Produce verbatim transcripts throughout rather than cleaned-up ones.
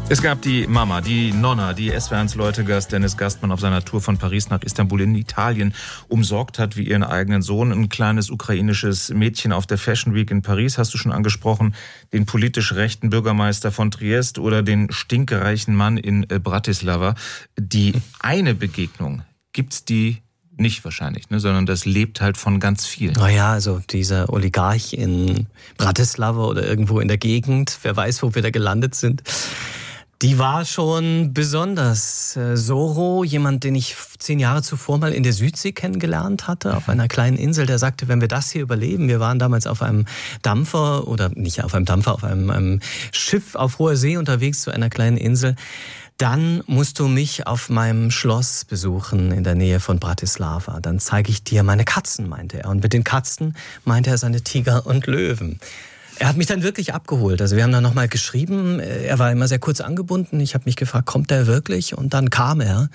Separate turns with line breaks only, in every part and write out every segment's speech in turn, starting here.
Es gab die Mama, die Nonna, die S W R eins Leute-Gast Dennis Gastmann auf seiner Tour von Paris nach Istanbul in Italien umsorgt hat, wie ihren eigenen Sohn. Ein kleines ukrainisches Mädchen auf der Fashion Week in Paris, hast du schon angesprochen, den politisch rechten Bürgermeister von Triest oder den stinkreichen Mann in Bratislava. Die eine Begegnung, gibt's die nicht wahrscheinlich, ne, sondern das lebt halt von ganz vielen.
Naja, also dieser Oligarch in Bratislava oder irgendwo in der Gegend, wer weiß, wo wir da gelandet sind, die war schon besonders. Soro, jemand, den ich zehn Jahre zuvor mal in der Südsee kennengelernt hatte, auf einer kleinen Insel, der sagte, wenn wir das hier überleben, wir waren damals auf einem Dampfer, oder nicht auf einem Dampfer, auf einem, einem Schiff auf hoher See unterwegs zu einer kleinen Insel, dann musst du mich auf meinem Schloss besuchen in der Nähe von Bratislava. Dann zeige ich dir meine Katzen, meinte er. Und mit den Katzen meinte er seine Tiger und Löwen. Er hat mich dann wirklich abgeholt. Also wir haben dann nochmal geschrieben. Er war immer sehr kurz angebunden. Ich habe mich gefragt, kommt er wirklich? Und dann kam er.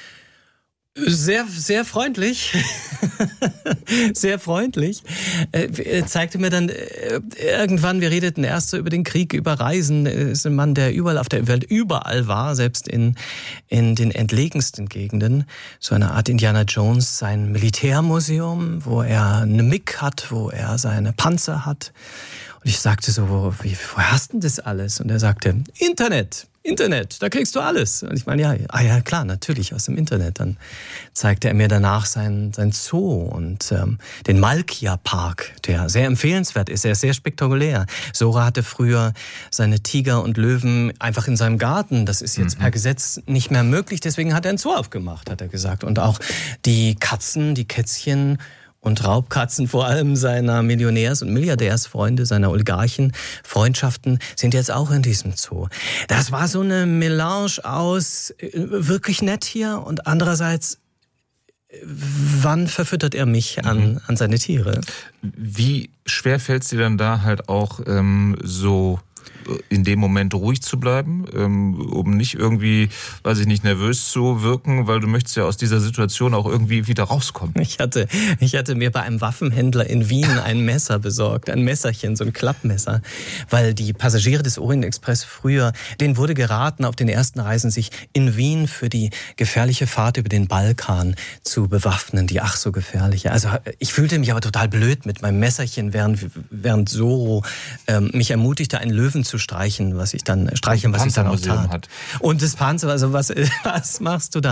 Sehr, sehr freundlich. Sehr freundlich. Er zeigte mir dann irgendwann, wir redeten erst so über den Krieg, über Reisen. Er ist ein Mann, der überall auf der Welt, überall war, selbst in, in den entlegensten Gegenden. So eine Art Indiana Jones, sein Militärmuseum, wo er eine M I G hat, wo er seine Panzer hat. Und ich sagte so, wo, wie, woher hast du denn das alles? Und er sagte, Internet, Internet, da kriegst du alles. Und ich meine, ja, ah ja, klar, natürlich, aus dem Internet. Dann zeigte er mir danach sein, sein Zoo und ähm, den Malkia-Park, der sehr empfehlenswert ist, er ist sehr spektakulär. Sora hatte früher seine Tiger und Löwen einfach in seinem Garten. Das ist jetzt mhm. per Gesetz nicht mehr möglich, deswegen hat er ein Zoo aufgemacht, hat er gesagt. Und auch die Katzen, die Kätzchen und Raubkatzen, vor allem seiner Millionärs- und Milliardärsfreunde, seiner Oligarchen-Freundschaften, sind jetzt auch in diesem Zoo. Das war so eine Melange aus wirklich nett hier und andererseits, wann verfüttert er mich an, mhm. an seine Tiere?
Wie schwer fällt es dir dann da halt auch ähm, so in dem Moment ruhig zu bleiben, um nicht irgendwie, weiß ich nicht, nervös zu wirken, weil du möchtest ja aus dieser Situation auch irgendwie wieder rauskommen.
Ich hatte, ich hatte mir bei einem Waffenhändler in Wien ein Messer besorgt, ein Messerchen, so ein Klappmesser, weil die Passagiere des Orient Express früher, denen wurde geraten, auf den ersten Reisen sich in Wien für die gefährliche Fahrt über den Balkan zu bewaffnen, die ach so gefährliche. Also ich fühlte mich aber total blöd mit meinem Messerchen, während, während Soro ähm, mich ermutigte, einen Löwen zu streichen, was ich dann streicheln, was ich dann auch tat. Hat. Und das Panzer, also was, was machst du da?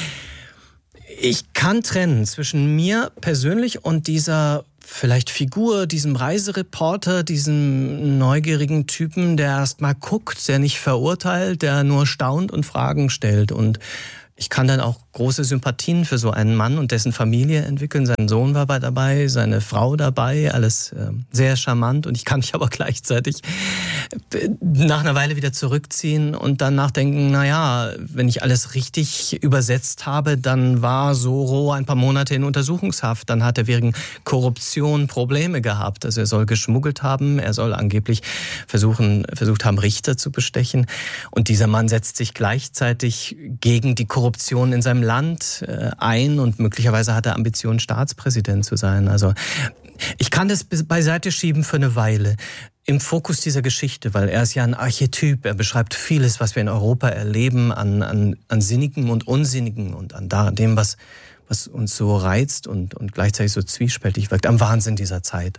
Ich kann trennen zwischen mir persönlich und dieser vielleicht Figur, diesem Reisereporter, diesem neugierigen Typen, der erst mal guckt, der nicht verurteilt, der nur staunt und Fragen stellt. Und ich kann dann auch große Sympathien für so einen Mann und dessen Familie entwickeln. Sein Sohn war dabei, seine Frau dabei, alles äh, sehr charmant. Und ich kann mich aber gleichzeitig nach einer Weile wieder zurückziehen und dann nachdenken, naja, wenn ich alles richtig übersetzt habe, dann war Soro ein paar Monate in Untersuchungshaft. Dann hat er wegen Korruption Probleme gehabt. Also er soll geschmuggelt haben, er soll angeblich versuchen, versucht haben, Richter zu bestechen. Und dieser Mann setzt sich gleichzeitig gegen die Korruption in seinem Land ein und möglicherweise hat er Ambitionen, Staatspräsident zu sein. Also ich kann das beiseite schieben für eine Weile im Fokus dieser Geschichte, weil er ist ja ein Archetyp. Er beschreibt vieles, was wir in Europa erleben, an, an, an Sinnigem und Unsinnigem und an dem, was, was uns so reizt und, und gleichzeitig so zwiespältig wirkt, am Wahnsinn dieser Zeit.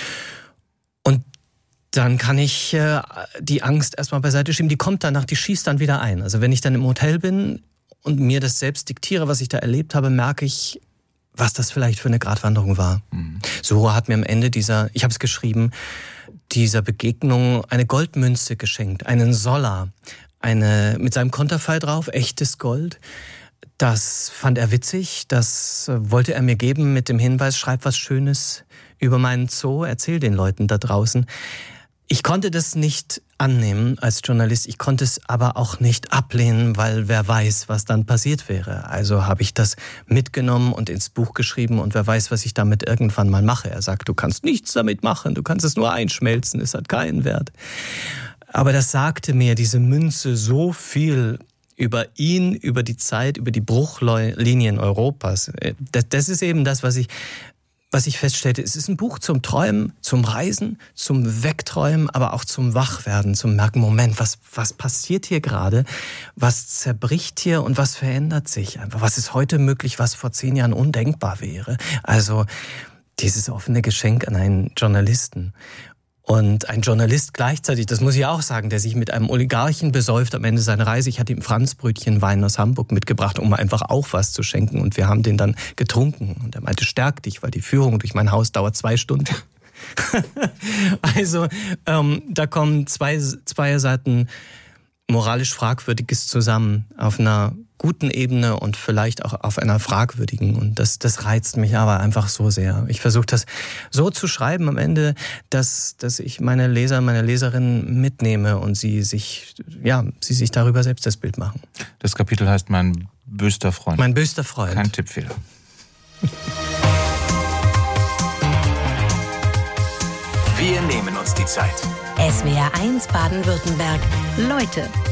Und dann kann ich äh, die Angst erstmal beiseite schieben. Die kommt danach, die schießt dann wieder ein. Also wenn ich dann im Hotel bin und mir das selbst diktiere, was ich da erlebt habe, merke ich, was das vielleicht für eine Gratwanderung war. Mhm. Soro hat mir am Ende dieser, ich habe es geschrieben, dieser Begegnung eine Goldmünze geschenkt, einen Soller, eine mit seinem Konterfei drauf, echtes Gold. Das fand er witzig, das wollte er mir geben mit dem Hinweis, schreib was Schönes über meinen Zoo, erzähl den Leuten da draußen. Ich konnte das nicht annehmen als Journalist, ich konnte es aber auch nicht ablehnen, weil wer weiß, was dann passiert wäre. Also habe ich das mitgenommen und ins Buch geschrieben und wer weiß, was ich damit irgendwann mal mache. Er sagt, du kannst nichts damit machen, du kannst es nur einschmelzen, es hat keinen Wert. Aber das sagte mir diese Münze so viel über ihn, über die Zeit, über die Bruchlinien Europas. Das, das ist eben das, was ich was ich feststellte, es ist ein Buch zum Träumen, zum Reisen, zum Wegträumen, aber auch zum Wachwerden, zum Merken, Moment, was, was passiert hier gerade? Was zerbricht hier und was verändert sich einfach? Was ist heute möglich, was vor zehn Jahren undenkbar wäre? Also dieses offene Geschenk an einen Journalisten. Und ein Journalist gleichzeitig, das muss ich auch sagen, der sich mit einem Oligarchen besäuft am Ende seiner Reise. Ich hatte ihm Franzbrötchen Wein aus Hamburg mitgebracht, um einfach auch was zu schenken. Und wir haben den dann getrunken. Und er meinte, stärk dich, weil die Führung durch mein Haus dauert zwei Stunden. Also ähm, da kommen zwei, zwei Seiten moralisch Fragwürdiges zusammen auf einer guten Ebene und vielleicht auch auf einer fragwürdigen. Und das, das reizt mich aber einfach so sehr. Ich versuche das so zu schreiben am Ende, dass, dass ich meine Leser, meine Leserinnen mitnehme und sie sich, ja, sie sich darüber selbst das Bild machen.
Das Kapitel heißt Mein böster Freund.
Mein böster Freund.
Kein Tippfehler.
Wir nehmen uns die Zeit.
S W R eins Baden-Württemberg. Leute.